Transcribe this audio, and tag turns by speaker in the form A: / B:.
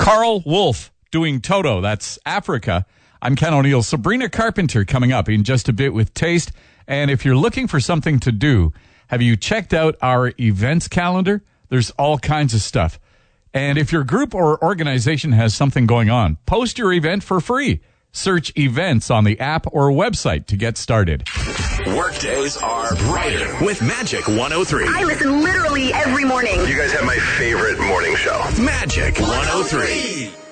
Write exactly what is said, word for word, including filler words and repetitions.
A: Carl Wolf doing Toto. That's Africa. I'm Ken O'Neill. Sabrina Carpenter coming up in just a bit with Taste. And if you're looking for something to do, have you checked out our events calendar? There's all kinds of stuff. And if your group or organization has something going on, post your event for free. Search events on the app or website to get started.
B: Workdays are brighter with Magic one oh three.
C: I listen literally every morning.
D: You guys have my favorite morning show.
B: Magic one oh three.